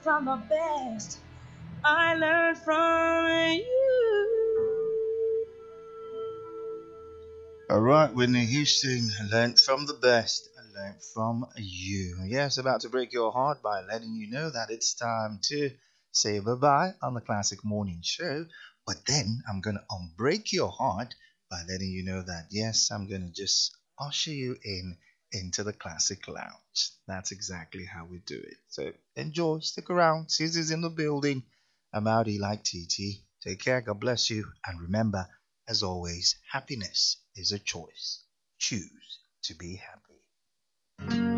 from the best I learned from you. All right, Whitney Houston, I learned from the best. I learned from you. Yes, about to break your heart by letting you know that it's time to say bye bye on the Classic Morning Show. But then I'm going to unbreak your heart by letting you know that, yes, I'm going to just usher you in into the Classic Lounge. That's exactly how we do it. So enjoy, stick around. Susie's in the building. I'm Audi like TT. Take care, God bless you. And remember, as always, happiness is a choice. Choose to be happy.